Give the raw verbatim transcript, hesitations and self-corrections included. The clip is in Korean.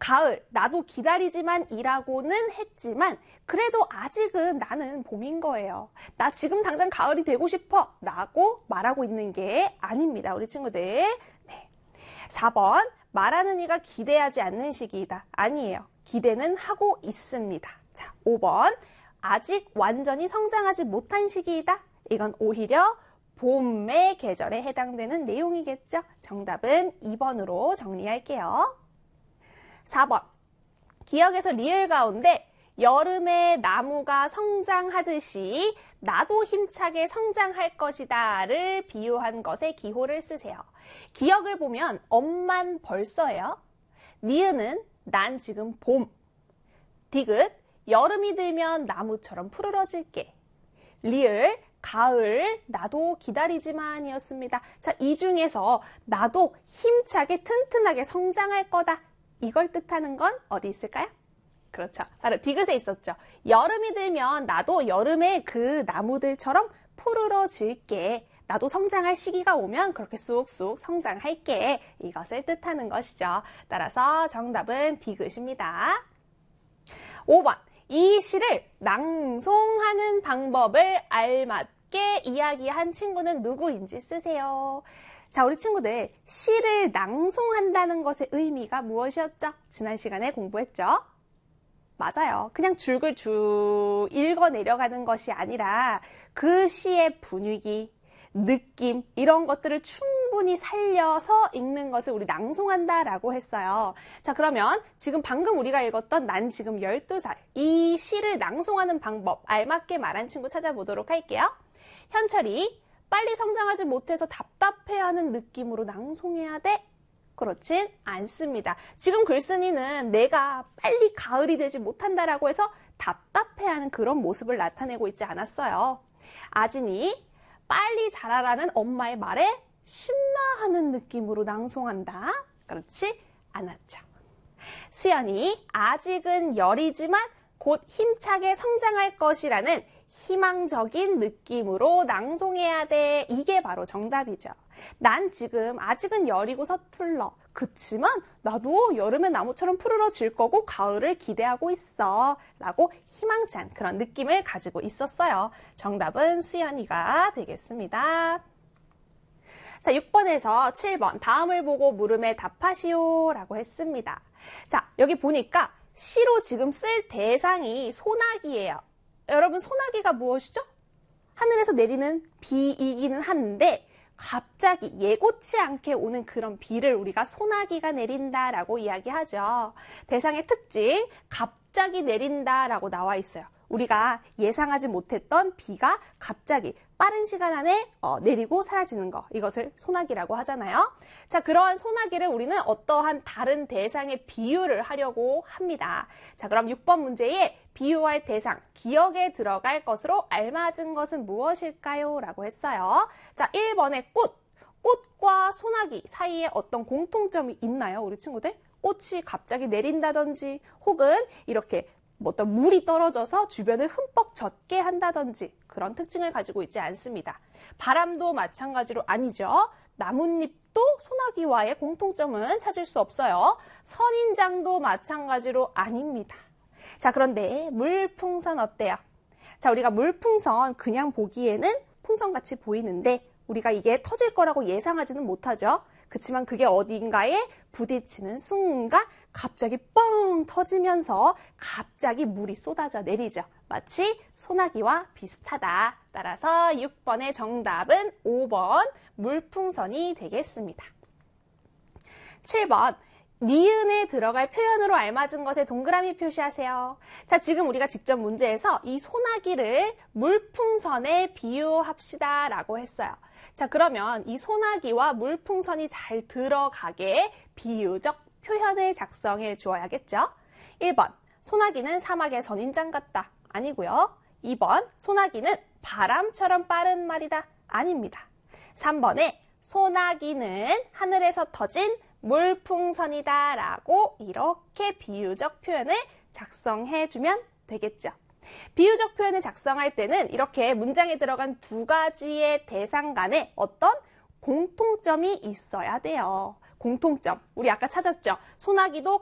가을, 나도 기다리지만 이라고는 했지만 그래도 아직은 나는 봄인 거예요. 나 지금 당장 가을이 되고 싶어 라고 말하고 있는 게 아닙니다. 우리 친구들. 네. 사 번, 말하는 이가 기대하지 않는 시기이다. 아니에요. 기대는 하고 있습니다. 자, 오 번, 아직 완전히 성장하지 못한 시기이다. 이건 오히려 봄의 계절에 해당되는 내용이겠죠. 정답은 이 번으로 정리할게요. 사 번, 기억에서 리을 가운데 여름에 나무가 성장하듯이 나도 힘차게 성장할 것이다를 비유한 것에 기호를 쓰세요. 기억을 보면 엄만 벌써예요. 니은은 난 지금 봄. 디귿, 여름이 들면 나무처럼 푸르러질게. 리을, 가을, 나도 기다리지만 이었습니다. 자, 이 중에서 나도 힘차게 튼튼하게 성장할 거다. 이걸 뜻하는 건 어디 있을까요? 그렇죠. 바로 디귿에 있었죠. 여름이 들면 나도 여름에 그 나무들처럼 푸르러질게. 나도 성장할 시기가 오면 그렇게 쑥쑥 성장할게. 이것을 뜻하는 것이죠. 따라서 정답은 디귿입니다. 오 번, 이 시를 낭송하는 방법을 알맞게 이야기한 친구는 누구인지 쓰세요. 자, 우리 친구들, 시를 낭송한다는 것의 의미가 무엇이었죠? 지난 시간에 공부했죠? 맞아요. 그냥 줄글 쭉 읽어 내려가는 것이 아니라 그 시의 분위기, 느낌, 이런 것들을 충분히 살려서 읽는 것을 우리 낭송한다라고 했어요. 자, 그러면 지금 방금 우리가 읽었던 난 지금 열두 살, 이 시를 낭송하는 방법, 알맞게 말한 친구 찾아보도록 할게요. 현철이, 빨리 성장하지 못해서 답답해하는 느낌으로 낭송해야 돼? 그렇진 않습니다. 지금 글쓴이는 내가 빨리 가을이 되지 못한다라고 해서 답답해하는 그런 모습을 나타내고 있지 않았어요. 아진이, 빨리 자라라는 엄마의 말에 신나하는 느낌으로 낭송한다. 그렇지 않았죠. 수연이, 아직은 열이지만 곧 힘차게 성장할 것이라는 희망적인 느낌으로 낭송해야 돼. 이게 바로 정답이죠. 난 지금 아직은 열이고 서툴러. 그치만 나도 여름에 나무처럼 푸르러질 거고 가을을 기대하고 있어. 라고 희망찬 그런 느낌을 가지고 있었어요. 정답은 수연이가 되겠습니다. 자, 육 번에서 칠 번, 다음을 보고 물음에 답하시오 라고 했습니다. 자, 여기 보니까 시로 지금 쓸 대상이 소나기예요. 여러분, 소나기가 무엇이죠? 하늘에서 내리는 비이기는 한데 갑자기 예고치 않게 오는 그런 비를 우리가 소나기가 내린다라고 이야기하죠. 대상의 특징, 갑자기 내린다라고 나와 있어요. 우리가 예상하지 못했던 비가 갑자기 빠른 시간 안에 어, 내리고 사라지는 거, 이것을 소나기라고 하잖아요. 자, 그러한 소나기를 우리는 어떠한 다른 대상에 비유를 하려고 합니다. 자, 그럼 육 번 문제에 비유할 대상, 기억에 들어갈 것으로 알맞은 것은 무엇일까요? 라고 했어요. 자, 일 번의 꽃, 꽃과 소나기 사이에 어떤 공통점이 있나요? 우리 친구들? 꽃이 갑자기 내린다든지 혹은 이렇게 뭐 어떤 물이 떨어져서 주변을 흠뻑 젖게 한다든지 그런 특징을 가지고 있지 않습니다. 바람도 마찬가지로 아니죠. 나뭇잎도 소나기와의 공통점은 찾을 수 없어요. 선인장도 마찬가지로 아닙니다. 자, 그런데 물풍선 어때요? 자, 우리가 물풍선 그냥 보기에는 풍선같이 보이는데 우리가 이게 터질 거라고 예상하지는 못하죠. 그렇지만 그게 어딘가에 부딪히는 순간 갑자기 뻥 터지면서 갑자기 물이 쏟아져 내리죠. 마치 소나기와 비슷하다. 따라서 육 번의 정답은 오 번 물풍선이 되겠습니다. 칠 번 니은에 들어갈 표현으로 알맞은 것에 동그라미 표시하세요. 자, 지금 우리가 직접 문제에서 이 소나기를 물풍선에 비유합시다 라고 했어요. 자, 그러면 이 소나기와 물풍선이 잘 들어가게 비유적 표현을 작성해 주어야겠죠. 일 번, 소나기는 사막의 선인장 같다. 아니고요. 이 번, 소나기는 바람처럼 빠른 말이다. 아닙니다. 삼 번에 소나기는 하늘에서 터진 물풍선이다 라고 이렇게 비유적 표현을 작성해 주면 되겠죠. 비유적 표현을 작성할 때는 이렇게 문장에 들어간 두 가지의 대상 간에 어떤 공통점이 있어야 돼요. 공통점, 우리 아까 찾았죠? 소나기도